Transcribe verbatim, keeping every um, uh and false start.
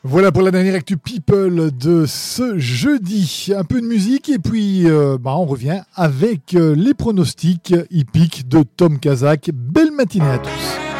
Voilà pour la dernière actu people de ce jeudi. Un peu de musique et puis euh, bah, on revient avec euh, les pronostics hippiques de Tom Kazak. Belle matinée à tous.